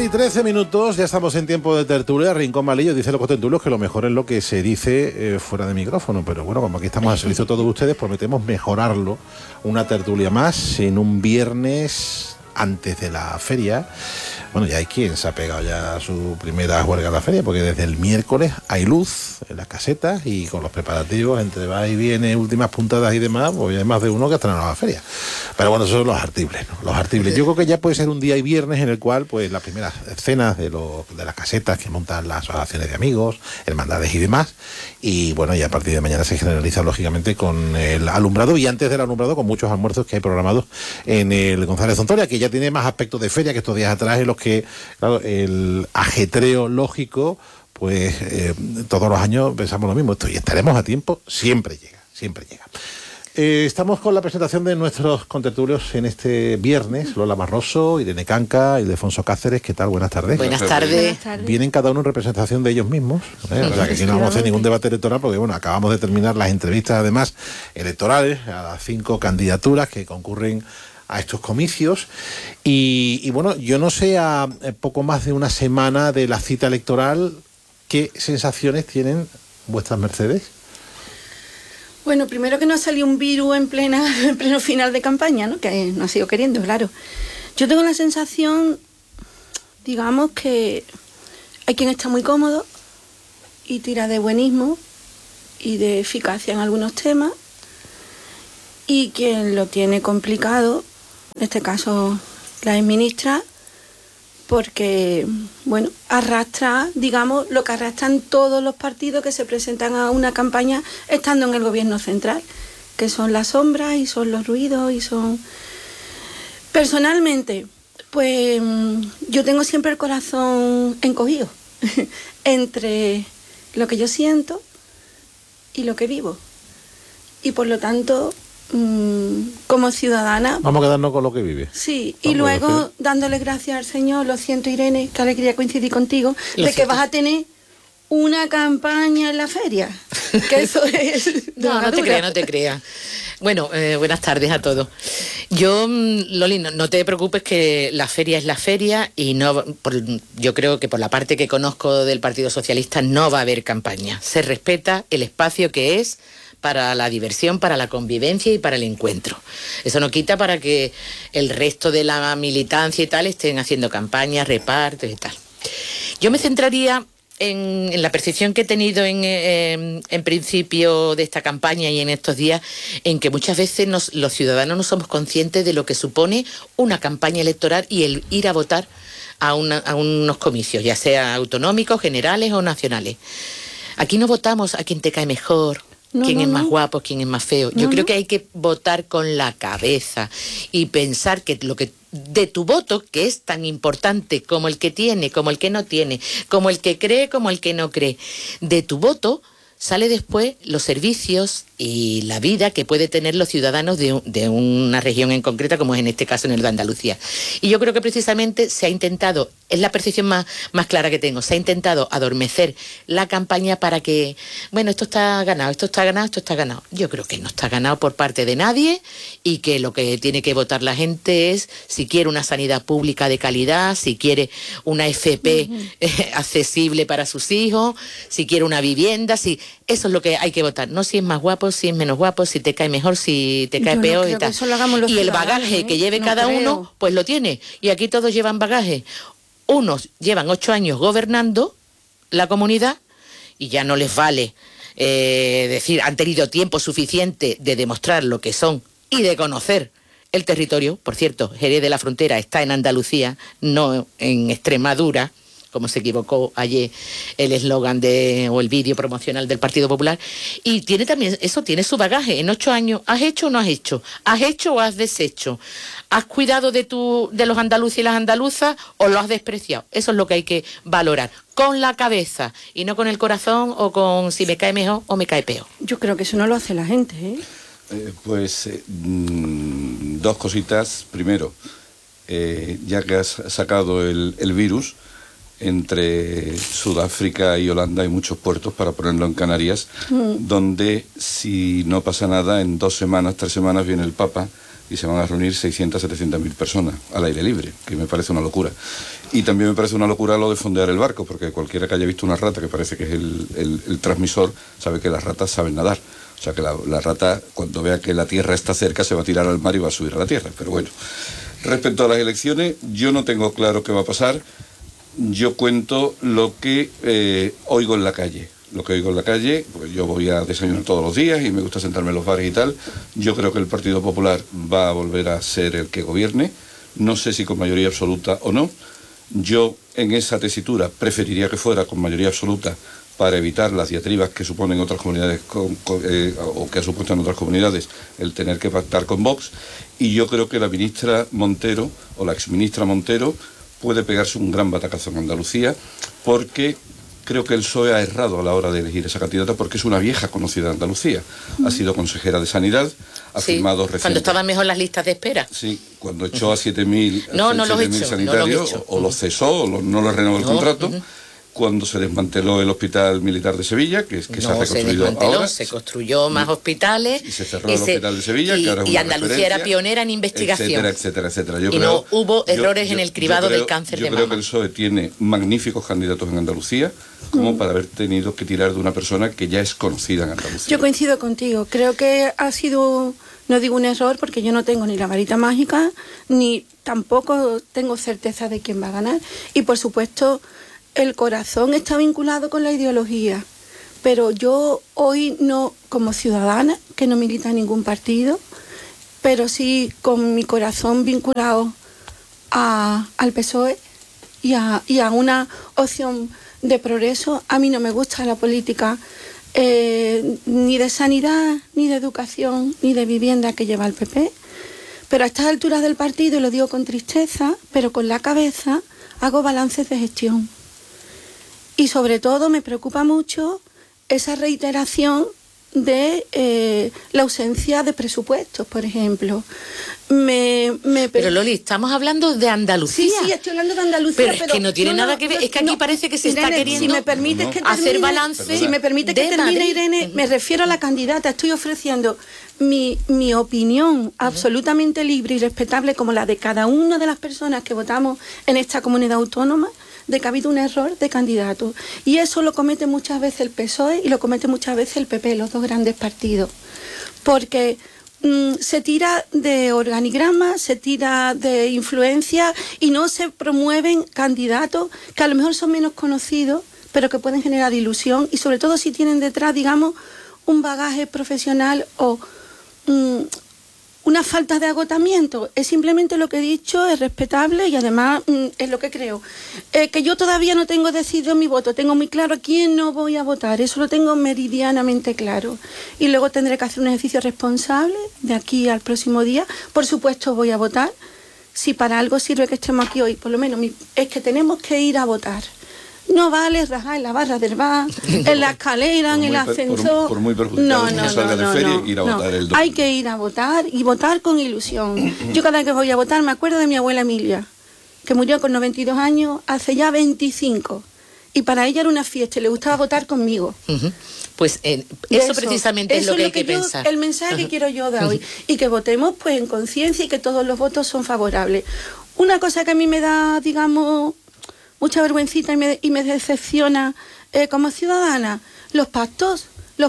9:13, ya estamos en tiempo de tertulia. Rincón Malillo dice los contertulios que lo mejor es lo que se dice fuera de micrófono, pero bueno, como aquí estamos al servicio de todos ustedes, prometemos mejorarlo. Una tertulia más en un viernes antes de la feria. Bueno, ya hay quien se ha pegado ya a su primera juerga a la feria, porque desde el miércoles hay luz en las casetas y con los preparativos entre va y viene, últimas puntadas y demás, pues hay más de uno que está en la feria. Pero bueno, esos son los artibles, ¿no? Los artibles. Yo creo que ya puede ser un día y viernes en el cual, pues las primeras cenas de las casetas que montan las asociaciones de amigos, hermandades y demás, y bueno, ya a partir de mañana se generaliza lógicamente con el alumbrado, y antes del alumbrado con muchos almuerzos que hay programados en el González Zontoria, que ya tiene más aspecto de feria que estos días atrás, en los que, claro, el ajetreo lógico, pues todos los años pensamos lo mismo, y estaremos a tiempo, siempre llega. Estamos con la presentación de nuestros contertulios en este viernes. Lola Barroso, Irene Canca, Ildefonso Cáceres. ¿Qué tal? Buenas tardes. Buenas tardes. Vienen cada uno en representación de ellos mismos, o sea que aquí no vamos a hacer ningún debate electoral, porque bueno, acabamos de terminar las entrevistas además electorales a las 5 candidaturas que concurren a estos comicios y bueno, yo no sé, a poco más de una semana de la cita electoral, ¿qué sensaciones tienen vuestras mercedes? Bueno, primero que no ha salido un virus en pleno final de campaña, ¿no? Que no ha sido queriendo, claro. Yo tengo la sensación, digamos, que hay quien está muy cómodo y tira de buenismo y de eficacia en algunos temas, y quien lo tiene complicado, en este caso la exministra, porque, bueno, arrastra, digamos, lo que arrastran todos los partidos que se presentan a una campaña estando en el gobierno central, que son las sombras y son los ruidos y son... Personalmente, pues yo tengo siempre el corazón encogido entre lo que yo siento y lo que vivo. Y por lo tanto, como ciudadana... Vamos a quedarnos con lo que vive. Sí, y luego dándole gracias al Señor, lo siento Irene, que alegría coincidir contigo, de que vas a tener una campaña en la feria. Que eso es... No te creas. Bueno, buenas tardes a todos. Yo, Loli, no te preocupes, que la feria es la feria y yo creo que por la parte que conozco del Partido Socialista no va a haber campaña. Se respeta el espacio que es para la diversión, para la convivencia y para el encuentro. Eso no quita para que el resto de la militancia y tal estén haciendo campañas, repartos y tal. Yo me centraría en la percepción que he tenido en principio de esta campaña y en estos días, en que muchas veces los ciudadanos no somos conscientes de lo que supone una campaña electoral y el ir a votar a unos comicios, ya sea autonómicos, generales o nacionales. Aquí no votamos a quien te cae mejor, quién es más guapo, quién es más feo. Yo creo que hay que votar con la cabeza y pensar que lo que de tu voto, que es tan importante como el que tiene, como el que no tiene, como el que cree, como el que no cree, de tu voto sale después los servicios y la vida que puede tener los ciudadanos de una región en concreta, como es en este caso en el de Andalucía. Y yo creo que precisamente se ha intentado, es la percepción más clara que tengo, se ha intentado adormecer la campaña para que, bueno, esto está ganado. Yo creo que no está ganado por parte de nadie, y que lo que tiene que votar la gente es si quiere una sanidad pública de calidad, si quiere una FP accesible para sus hijos, si quiere una vivienda, eso es lo que hay que votar, no si es más guapo, si es menos guapo, si te cae mejor, si te cae peor y tal. Y el bagaje que lleve cada uno, pues lo tiene. Y aquí todos llevan bagaje. Unos llevan 8 años gobernando la comunidad y ya no les vale decir, han tenido tiempo suficiente de demostrar lo que son y de conocer el territorio. Por cierto, Jerez de la Frontera está en Andalucía, no en Extremadura, como se equivocó ayer el eslogan o el vídeo promocional del Partido Popular. Y tiene también, eso tiene su bagaje. En 8 años, ¿has hecho o no has hecho? ¿Has hecho o has deshecho? ¿Has cuidado de los andaluces y las andaluzas o lo has despreciado? Eso es lo que hay que valorar, con la cabeza y no con el corazón, o con si me cae mejor o me cae peor. Yo creo que eso no lo hace la gente, ¿eh? Dos cositas. Primero, ya que has sacado el virus, entre Sudáfrica y Holanda hay muchos puertos, para ponerlo en Canarias, donde si no pasa nada, en 2 semanas, 3 semanas viene el Papa y se van a reunir 600, 700.000 personas al aire libre, que me parece una locura. Y también me parece una locura lo de fondear el barco, porque cualquiera que haya visto una rata, que parece que es el transmisor, sabe que las ratas saben nadar. O sea que la rata, cuando vea que la tierra está cerca, se va a tirar al mar y va a subir a la tierra. Pero bueno, respecto a las elecciones, yo no tengo claro qué va a pasar. Yo cuento lo que oigo en la calle. Lo que oigo en la calle, pues yo voy a desayunar todos los días y me gusta sentarme en los bares y tal. Yo creo que el Partido Popular va a volver a ser el que gobierne. No sé si con mayoría absoluta o no. Yo, en esa tesitura, preferiría que fuera con mayoría absoluta para evitar las diatribas que suponen otras comunidades o que ha supuesto en otras comunidades el tener que pactar con Vox. Y yo creo que la ministra Montero, o la exministra Montero, puede pegarse un gran batacazo en Andalucía, porque creo que el PSOE ha errado a la hora de elegir esa candidata, porque es una vieja conocida de Andalucía. Ha sido consejera de Sanidad, ha firmado recientemente. Cuando estaban mejor las listas de espera. Sí, cuando echó a 7.000 no sanitarios, los echó. o los cesó, o no les renovó el contrato. Cuando se desmanteló el Hospital Militar de Sevilla, que se ha reconstruido ahora. Se construyó más hospitales. Y se cerró el Hospital de Sevilla, que ahora es una Andalucía era pionera en investigación. Etcétera. No hubo errores en el cribado del cáncer de mama. Yo creo que el PSOE tiene magníficos candidatos en Andalucía, como para haber tenido que tirar de una persona que ya es conocida en Andalucía. Yo coincido contigo. Creo que ha sido, no digo un error, porque yo no tengo ni la varita mágica, ni tampoco tengo certeza de quién va a ganar. Y por supuesto, el corazón está vinculado con la ideología, pero yo hoy no, como ciudadana, que no milita en ningún partido, pero sí con mi corazón vinculado al PSOE y a una opción de progreso. A mí no me gusta la política ni de sanidad, ni de educación, ni de vivienda que lleva el PP, pero a estas alturas del partido, y lo digo con tristeza, pero con la cabeza, hago balances de gestión. Y sobre todo me preocupa mucho esa reiteración de la ausencia de presupuestos, por ejemplo. Pero Loli, estamos hablando de Andalucía. Sí, estoy hablando de Andalucía. Pero es que no tiene nada que ver. Es que aquí parece que se está queriendo si me permites que termine, hacer balance. Si me permite que termine, Irene, me refiero a la candidata. Estoy ofreciendo mi opinión absolutamente libre y respetable, como la de cada una de las personas que votamos en esta comunidad autónoma, de que ha habido un error de candidato. Y eso lo comete muchas veces el PSOE y lo comete muchas veces el PP, los dos grandes partidos. Porque se tira de organigrama, se tira de influencia y no se promueven candidatos que a lo mejor son menos conocidos, pero que pueden generar ilusión, y sobre todo si tienen detrás, digamos, un bagaje profesional o una falta de agotamiento. Es simplemente lo que he dicho, es respetable y además es lo que creo. Que yo todavía no tengo decidido mi voto, tengo muy claro a quién no voy a votar, eso lo tengo meridianamente claro. Y luego tendré que hacer un ejercicio responsable de aquí al próximo día. Por supuesto voy a votar. Si para algo sirve que estemos aquí hoy, por lo menos es que tenemos que ir a votar. No vale rajar en la barra del bar, en la escalera, en el ascensor. Por muy perjudicado que salga de feria, ir a votar el domingo. Hay que ir a votar y votar con ilusión. Yo cada vez que voy a votar me acuerdo de mi abuela Emilia, que murió con 92 años hace ya 25. Y para ella era una fiesta y le gustaba votar conmigo. Pues eso precisamente es lo que hay que pensar. El mensaje que quiero yo dar hoy. Y que votemos pues en conciencia y que todos los votos son favorables. Una cosa que a mí me da, digamos, mucha vergüencita y me decepciona como ciudadana, los pactos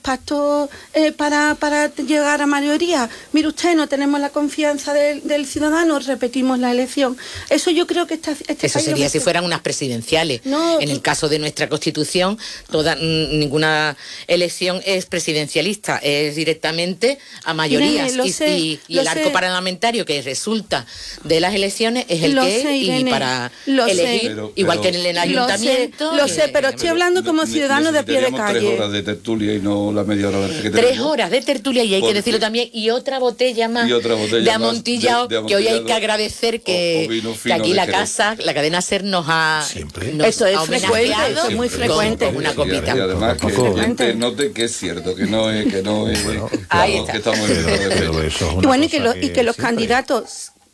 para llegar a mayoría. Mire usted, no tenemos la confianza del ciudadano, repetimos la elección. Eso yo creo que eso sería si fueran unas presidenciales. No, en el caso de nuestra Constitución, ninguna elección es presidencialista, es directamente a mayorías. Irene, y el arco parlamentario que resulta de las elecciones es el que es, y para elegir, igual que en el ayuntamiento. Lo sé, pero estoy hablando como ciudadano de pie de calle. 3 horas de tertulia y no la media hora que 3 horas de tertulia, y hay que decirlo también, y otra botella más de amontillado, que hoy hay que agradecer que aquí la casa, la cadena SER nos ha eso es frecuente, eso es muy frecuente, con una copita. Y además que la gente note que es cierto, que no es ahí está. que estamos y bueno, y que los candidatos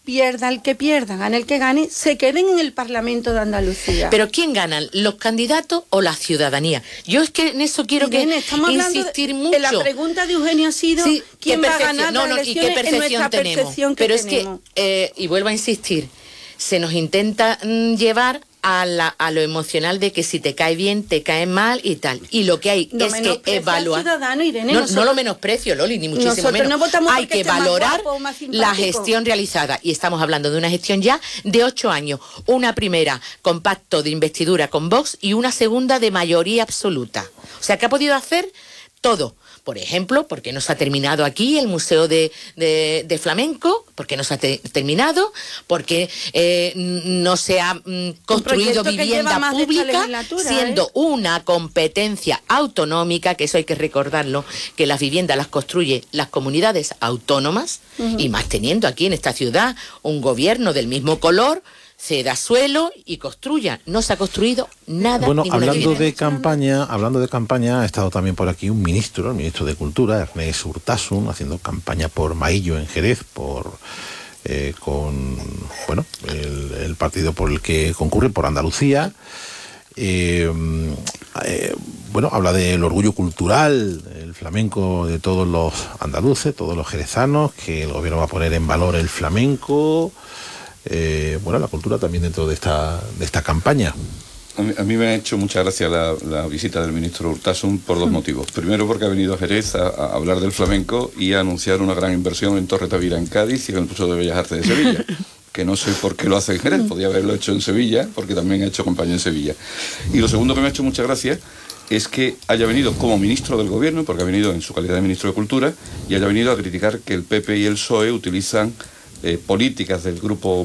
pierda el que pierda, gane el que gane, se queden en el Parlamento de Andalucía. Pero ¿quién ganan? ¿Los candidatos o la ciudadanía? Yo es que en eso quiero insistir mucho. La pregunta de Eugenio ha sido ¿quién va a ganar las elecciones? ¿Y qué percepción tenemos? Pero es que, y vuelvo a insistir, se nos intenta llevar a lo emocional de que si te cae bien, te cae mal y tal. Y lo que hay es que evaluar. Irene, no lo menosprecio, Loli, ni muchísimo menos. No votamos hay que valorar la gestión realizada. Y estamos hablando de una gestión ya de 8 años. Una primera con pacto de investidura con Vox y una segunda de mayoría absoluta. O sea, que ha podido hacer todo. Por ejemplo, porque no se ha terminado aquí el Museo de Flamenco, porque no se ha terminado, porque no se ha construido vivienda pública, siendo una competencia autonómica, que eso hay que recordarlo, que las viviendas las construyen las comunidades autónomas, y más teniendo aquí en esta ciudad un gobierno del mismo color, ceda suelo y construya. No se ha construido nada. Bueno, hablando de campaña, ha estado también por aquí un ministro, el ministro de Cultura, Ernest Urtasun, haciendo campaña por Maillo en Jerez, con el partido por el que concurre, por Andalucía. Habla del orgullo cultural, el flamenco de todos los andaluces, todos los jerezanos, que el gobierno va a poner en valor el flamenco. La cultura también dentro de esta campaña. A mí me ha hecho mucha gracia la visita del ministro Urtasun por 2 motivos. Primero, porque ha venido a Jerez a hablar del flamenco y a anunciar una gran inversión en Torre Tavira en Cádiz y en el Museo de Bellas Artes de Sevilla, que no sé por qué lo hace en Jerez, podía haberlo hecho en Sevilla, porque también ha hecho campaña en Sevilla. Y lo segundo que me ha hecho mucha gracia es que haya venido como ministro del gobierno, porque ha venido en su calidad de ministro de Cultura, y haya venido a criticar que el PP y el PSOE utilizan políticas del grupo